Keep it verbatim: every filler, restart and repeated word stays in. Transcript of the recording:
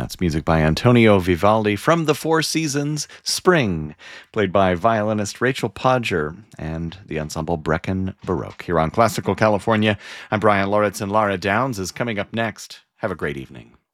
That's music by Antonio Vivaldi from The Four Seasons, Spring, played by violinist Rachel Podger and the ensemble Brecken Baroque. Here on Classical California, I'm Brian Loritz, and Laura Downs is coming up next. Have a great evening.